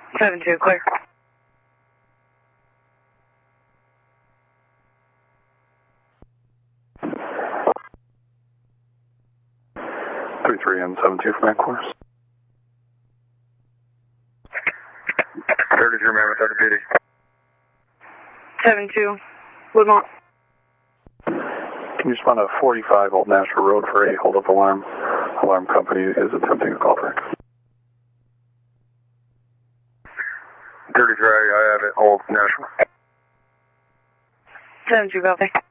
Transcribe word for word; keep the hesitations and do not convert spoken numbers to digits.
seven two, clear. three three and seven two from course. thirty-three, man, with thirty P D. seven two, Woodmont. Can you respond to forty-five Old Nashville Road for a hold-up alarm? Alarm company is attempting to call for it. thirty-three, I have it, Old Nashville. seven two, copy.